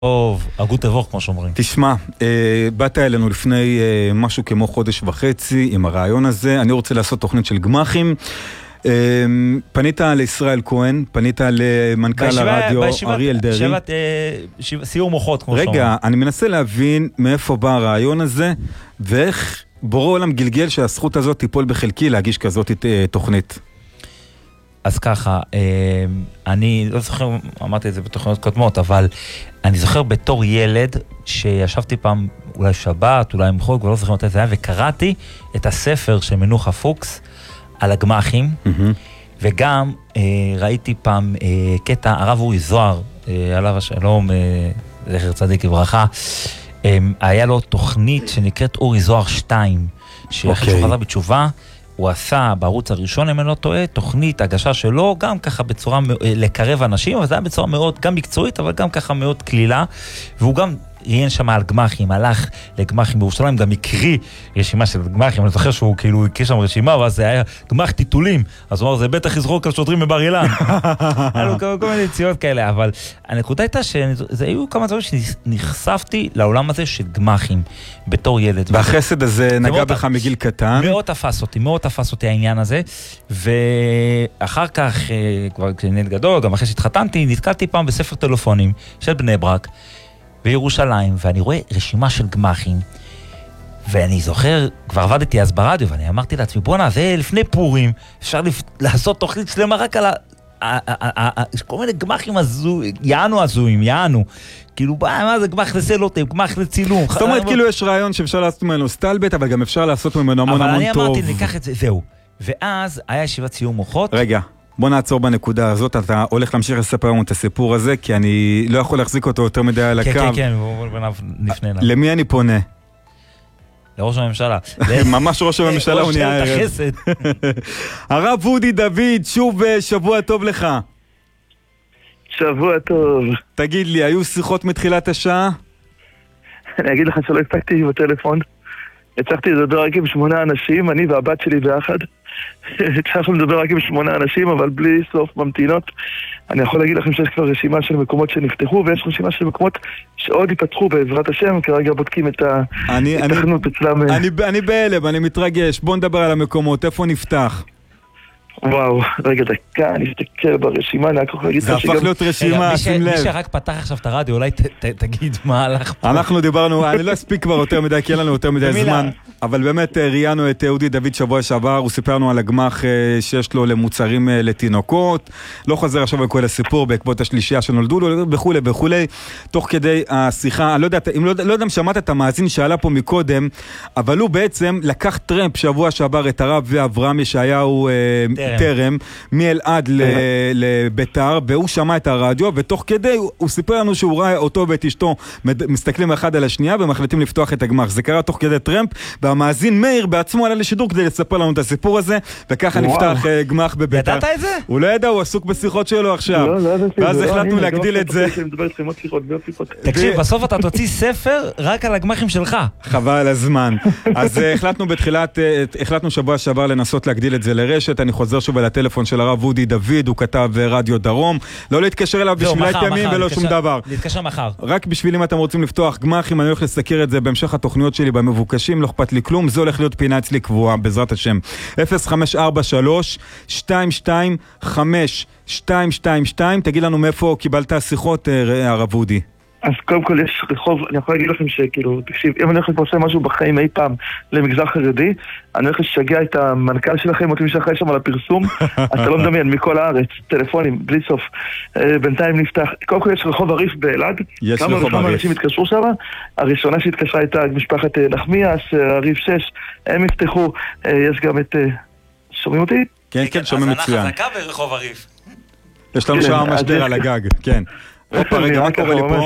טוב, הגות תבוך כמו שאומרים. תשמע, באת אלינו לפני משהו כמו חודש וחצי עם הרעיון הזה. אני רוצה לעשות תוכנית של גמחים. פנית לישראל כהן, פנית למנכ"ל הרדיו אריאל דרי. סיור מוחות כמו שאומרים. רגע, אני מנסה להבין מאיפה בא הרעיון הזה, ואיך בורא עולם גלגל שהזכות הזאת תיפול בחלקי להגיש כזאת תוכנית. אז ככה, אני לא זוכר, אמרתי את זה בתוכניות קודמות, אבל אני זוכר בתור ילד שישבתי פעם, אולי שבת, אולי מחוק, ולא זוכר מתי זה היה, וקראתי את הספר של מנוחה פוקס על הגמחים, וגם ראיתי פעם קטע, הרב אורי זוהר, עליו השלום, זכר צדיק לברכה, היה לו תוכנית שנקראת אורי זוהר 2, שאחרי שהוא חזר בתשובה, הוא עשה בערוץ הראשון, אם אני לא טועה, תוכנית הגשה שלו, גם ככה בצורה לקרב אנשים, אבל זה היה בצורה מאוד, גם מקצועית, אבל גם ככה מאוד כלילה, והוא גם ראיין שם על גמחים, הלך לגמחים בירושלים, גם הקריא רשימה של גמחים, אני זוכר שהוא כאילו הקריא שם רשימה, ואז זה היה גמח טיטולים, אז הוא אמר, זה בטח יזרוק על שוטרים בבר אילן. היה לו כל מיני ציאות כאלה, אבל הנקודה הייתה שזה היו כמה דברים שנחשפתי לעולם הזה של גמחים, בתור ילד. והחסד הזה נגע בך מגיל קטן. מאוד תפס אותי העניין הזה, ואחר כך, כבר כשנהיית גדול, גם אחרי שהתחתנתי, נתקלתי פעם בספר טלפונים של בני ברק, בירושלים, ואני רואה רשימה של גמחים, ואני זוכר, כבר עבדתי אז ברדיו, ואני אמרתי לעצמי, בוא נעשה לפני פורים, אפשר לעשות תוכנית שלמה רק על כל מיני גמחים הזויים, כאילו, מה זה גמח לסלוטים, גמח לצילום. זאת אומרת, כאילו יש רעיון שאפשר לעשות ממנו סטלבט, אבל גם אפשר לעשות ממנו המון המון טוב. אבל אני אמרתי, ניקח את זה, זהו. ואז היה ישיבת סיום מוחות. רגע. בוא נעצור בנקודה הזאת, אתה הולך להמשיך לספר לנו את הסיפור הזה, כי אני לא יכול להחזיק אותו יותר מדי על הקו. כן, נפנה אליו. למי אני פונה? לראש הממשלה. ממש ראש הממשלה הוא נהיה ערב. הרב אודי דוד, שוב שבוע טוב לך. שבוע טוב. תגיד לי, היו שיחות מתחילת השעה? אני אגיד לך שלא הספקתי בטלפון. הצלחתי לדבר רק עם 8 אנשים, אני והבת שלי ביחד. הצלחנו לדבר רק עם 8 אנשים, אבל בלי סוף ממתינות. אני יכול להגיד לכם שיש כבר רשימה של מקומות שנפתחו, ויש רשימה של מקומות שעוד ייפתחו בעזרת השם, כרגע בודקים את ההתכנות אצלם. אני בהלם, אני מתרגש. בוא נדבר על המקומות, איפה נפתח? וואו, רגע דקה, אני אסתכל ברשימה, אני רק יכול להגיד זה הפך להיות רשימה, שים לב. מי שרק פתח עכשיו את הרדיו, אולי תגיד מה הלך פה. אנחנו דיברנו, אני לא אספיק כבר יותר מדי, כי אין לנו יותר מדי זמן, אבל באמת ראיינו את אודי דוד שבוע שעבר, הוא סיפר לנו על הגמח שיש לו למוצרים לתינוקות, לא חוזר עכשיו על כל הסיפור בעקבות השלישייה שנולדו לו, וכו'. תוך כדי השיחה, אני לא יודע אם שמעת את המאזין שעלה פה מקודם, אבל הוא בעצם לקח טרמפ שבוע שעבר את הרב ואברהם ישעיהו תרם, מאלעד לביתר, והוא שמע את הרדיו, ותוך כדי הוא סיפר לנו שהוא ראה אותו ואת אשתו מסתכלים אחד על השנייה ומחליטים לפתוח את הגמח. זה קרה תוך כדי טרמפ, והמאזין מאיר בעצמו עלה לשידור כדי לספר לנו את הסיפור הזה, וככה נפתח גמח בביתר. ידעת את זה? הוא לא ידע, הוא עסוק בשיחות שלו עכשיו. ואז החלטנו להגדיל את זה. תקשיב, בסוף אתה תוציא ספר רק על הגמחים שלך. חבל על הזמן. אז החלטנו שבוע שעבר לנסות להגדיל את זה לרשת. אני חוזר שוב על הטלפון של הרב אודי דוד, הוא כתב רדיו דרום. לא להתקשר אליו בשביל היתמים ולא שום דבר. להתקשר מחר. רק בשביל אם אתם רוצים לפתוח גמחים, אני הולך לסקר את זה בהמשך התוכניות שלי במבוקשים, לא אכפת לי כלום, זה הולך להיות פינה אצלי קבועה, בעזרת השם. 0543-225-222, תגיד לנו מאיפה קיבלת שיחות, הרב אודי. אז קודם כל יש רחוב, אני יכול להגיד לכם שכאילו, תקשיב, אם אני הולך לפרסם משהו בחיים אי פעם למגזר חרדי, אני הולך לשגע את המנכ"ל שלכם, אותי משחרר שם על הפרסום, אתה לא מדמיין, מכל הארץ, טלפונים, בלי סוף. בינתיים נפתח, קודם כל יש רחוב עריף באלעד, כמה אנשים התקשרו שם, הראשונה שהתקשרה הייתה משפחת נחמיאס, עריף 6, הם יפתחו, יש גם את, שומעים אותי? כן, כן, שומעים מצוין. אז חזקה ברחוב עריף. יש לנו שעה משדר על הגג, כן. אופה, רגע, מה קורה לי פה?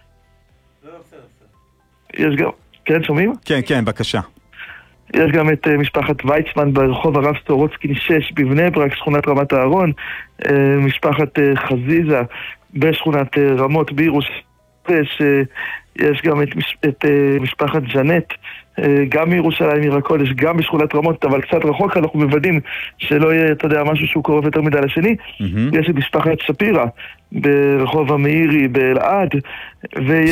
יש גם, כן, שומעים? כן, כן, בבקשה. יש גם את משפחת ויצמן ברחוב הרב סטורוצקין 6 בבני ברק, שכונת רמת הארון, משפחת חזיזה בשכונת רמות בירוש, יש גם את משפחת ג'נט, גם מירושלים עיר הקודש, גם בשכונת רמות, אבל קצת רחוק, אנחנו מוודאים שלא יהיה, אתה יודע, משהו שהוא קרוב יותר מדי לשני. יש את משפחת שפירא ברחוב המאירי באלעד,